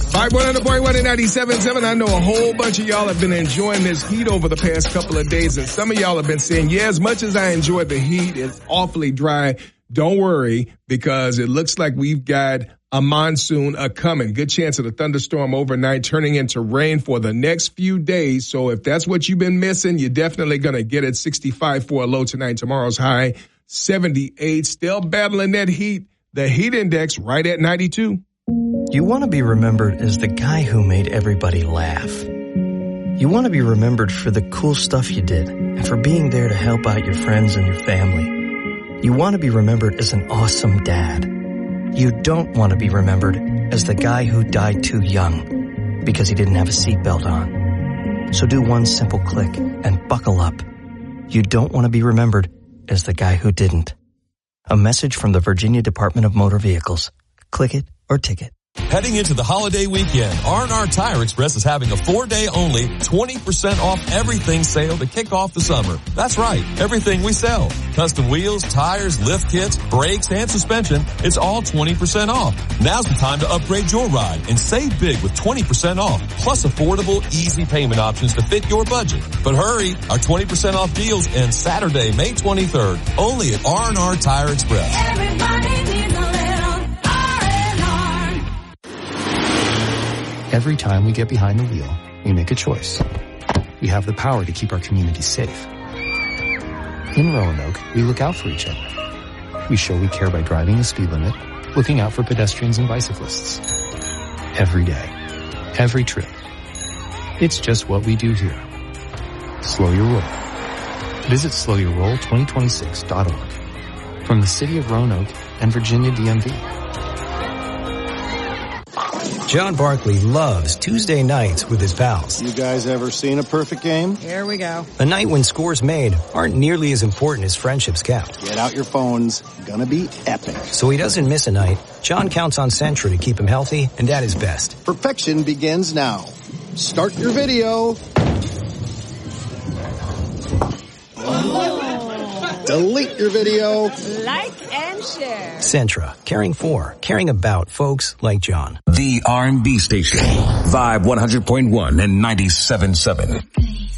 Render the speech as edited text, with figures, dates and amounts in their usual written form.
Vibe 100.1 and 97.7. I know a whole bunch of y'all have been enjoying this heat over the past couple of days, and some of y'all have been saying, yeah, as much as I enjoyed the heat, it's awfully dry. Don't worry, because it looks like we've got a monsoon coming. Good chance of a thunderstorm overnight turning into rain for the next few days. So if that's what you've been missing, you're definitely going to get it. 65 for a low tonight. Tomorrow's high, 78. Still battling that heat. The heat index right at 92. You want to be remembered as the guy who made everybody laugh. You want to be remembered for the cool stuff you did and for being there to help out your friends and your family. You want to be remembered as an awesome dad. You don't want to be remembered as the guy who died too young because he didn't have a seatbelt on. So do one simple click and buckle up. You don't want to be remembered as the guy who didn't. A message from the Virginia Department of Motor Vehicles. Click it or ticket. Heading into the holiday weekend, R&R Tire Express is having a 4-day only 20% off everything sale to kick off the summer. That's right, everything we sell. Custom wheels, tires, lift kits, brakes, and suspension, it's all 20% off. Now's the time to upgrade your ride and save big with 20% off, plus affordable, easy payment options to fit your budget. But hurry, our 20% off deals end Saturday, May 23rd, only at R&R Tire Express. Everybody needs a little Every time we get behind the wheel, we make a choice. We have the power to keep our community safe. In Roanoke, we look out for each other. We show we care by driving the speed limit, looking out for pedestrians and bicyclists. Every day, every trip. It's just what we do here. Slow your roll. Visit slowyourroll2026.org. From the City of Roanoke and Virginia DMV. John Barkley loves Tuesday nights with his pals. You guys ever seen a perfect game? Here we go. A night when scores made aren't nearly as important as friendships kept. Get out your phones. Gonna be epic. So he doesn't miss a night. John counts on Sentra to keep him healthy and at his best. Perfection begins now. Start your video. Delete your video. Like and share. Sentra, caring about folks like John. The R&B station, Vibe 100.1 and 97.7.